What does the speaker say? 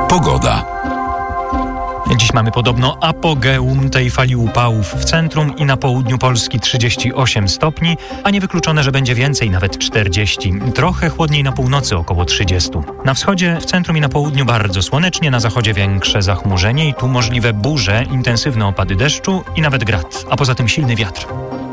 Pogoda. Dziś mamy podobno apogeum tej fali upałów. W centrum i na południu Polski 38 stopni, a niewykluczone, że będzie więcej, nawet 40. Trochę chłodniej na północy, około 30. Na wschodzie, w centrum i na południu bardzo słonecznie, na zachodzie większe zachmurzenie i tu możliwe burze, intensywne opady deszczu i nawet grad, a poza tym silny wiatr.